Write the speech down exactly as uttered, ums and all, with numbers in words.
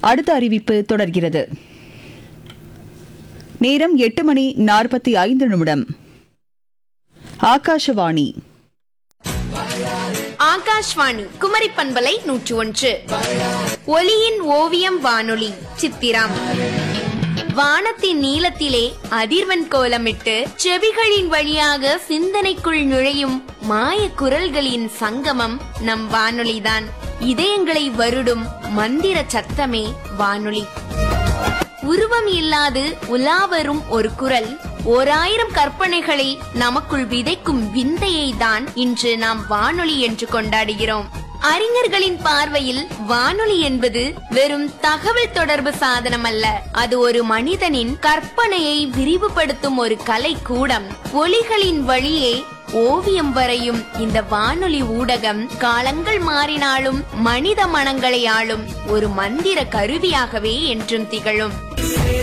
அடுத்த அறிவிப்பு தொடர்கிறது. நேரம் எட்டு மணி நாற்பத்தி ஐந்து நிமிடம். ஆகாஷவாணி ஆகாஷ்வாணி குமரி பண்பலை நூற்று ஒன்று. ஒலியின் ஓவியம் வானொலி சித்திரம். வானத்தின் நீளத்திலே அதிர்வன் கோலமிட்டு செவிகளின் வழியாக சிந்தனைக்குள் நுழையும் மாய குரல்களின் சங்கமம் நம் வானொலிதான். இதயங்களை வருடும் மந்திர சத்தமே வானொலி. உருவம் இல்லாது உலாவரும் ஒரு குரல், ஓராயிரம் கற்பனைகளை நமக்குள் விதைக்கும் விந்தையை தான் இன்று நாம் வானொலி என்று கொண்டாடுகிறோம். அறிஞர்களின் பார்வையில் வானொலி என்பது வெறும் தகவல் தொடர்பு சாதனம் அல்ல, அது ஒரு மனிதனின் கற்பனையை விரிவுபடுத்தும் ஒரு கலை கூடம். ஒலிகளின் வழியே ஓவியம் வரையும் இந்த வானொலி ஊடகம் காலங்கள் மாறினாலும் மனித மனங்களை ஆளும் ஒரு மந்திர கருவியாகவே என்றும் திகழும்.